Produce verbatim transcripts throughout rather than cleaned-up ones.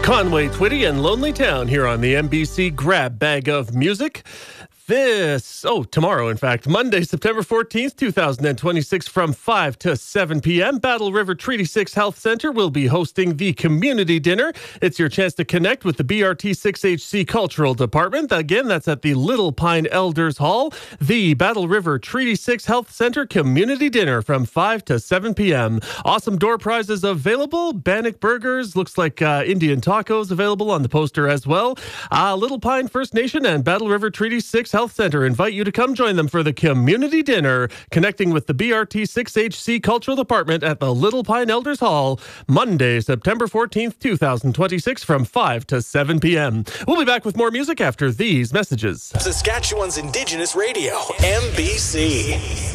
Conway Twitty and Lonely Town here on the N B C Grab Bag of Music. This, oh, tomorrow, in fact, Monday, September fourteenth, twenty twenty-six, from five to seven p.m., Battle River Treaty six Health Center will be hosting the community dinner. It's your chance to connect with the B R T six H C Cultural Department. Again, that's at the Little Pine Elders Hall. The Battle River Treaty six Health Center Community Dinner from five to seven p.m. Awesome door prizes available. Bannock Burgers, looks like uh, Indian tacos available on the poster as well. Uh, Little Pine First Nation and Battle River Treaty six Health Center invite you to come join them for the community dinner, connecting with the B R T six H C Cultural Department at the Little Pine Elders Hall, Monday, September fourteenth, twenty twenty-six, from five to seven p.m. We'll be back with more music after these messages. Saskatchewan's Indigenous Radio, M B C.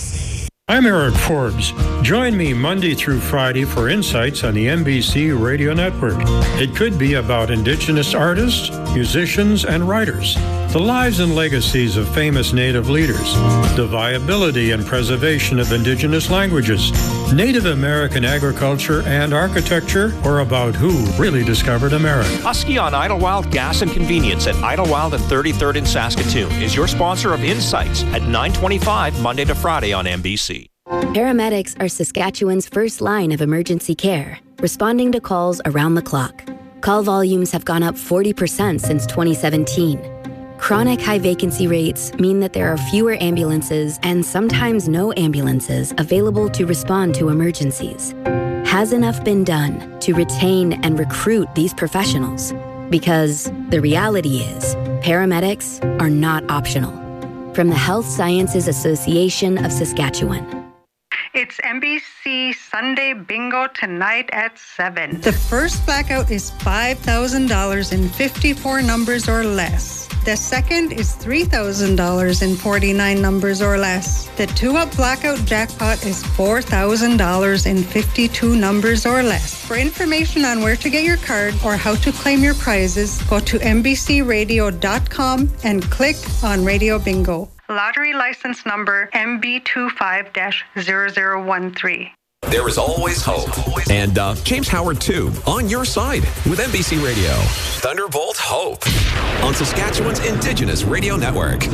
I'm Eric Forbes. Join me Monday through Friday for insights on the N B C Radio Network. It could be about Indigenous artists, musicians, and writers, the lives and legacies of famous Native leaders, the viability and preservation of Indigenous languages, Native American agriculture and architecture, or about who really discovered America. Husky on Idlewild Gas and Convenience at Idlewild and thirty-third in Saskatoon is your sponsor of Insights at nine twenty-five Monday to Friday on N B C. Paramedics are Saskatchewan's first line of emergency care, responding to calls around the clock. Call volumes have gone up forty percent since twenty seventeen. Chronic high vacancy rates mean that there are fewer ambulances and sometimes no ambulances available to respond to emergencies. Has enough been done to retain and recruit these professionals? Because the reality is, paramedics are not optional. From the Health Sciences Association of Saskatchewan. It's N B C Sunday Bingo tonight at seven. The first blackout is five thousand dollars in fifty-four numbers or less. The second is three thousand dollars in forty-nine numbers or less. The two-up blackout jackpot is four thousand dollars in fifty-two numbers or less. For information on where to get your card or how to claim your prizes, go to N B C radio dot com and click on Radio Bingo. Lottery license number M B two five zero zero one three. There is always hope. And uh, James Howard, too, on your side with N B C Radio. Thunderbolt Hope on Saskatchewan's Indigenous Radio Network.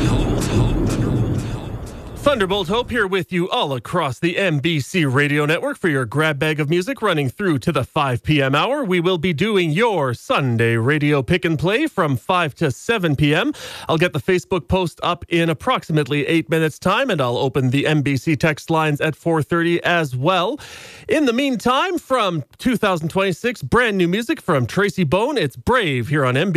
Thunderbolt Hope here with you all across the N B C Radio Network for your grab bag of music running through to the five p.m. hour. We will be doing your Sunday radio pick and play from five to seven p.m. I'll get the Facebook post up in approximately eight minutes' time, and I'll open the N B C text lines at four thirty as well. In the meantime, from two thousand twenty-six, brand new music from Tracy Bone. It's Brave here on N B C.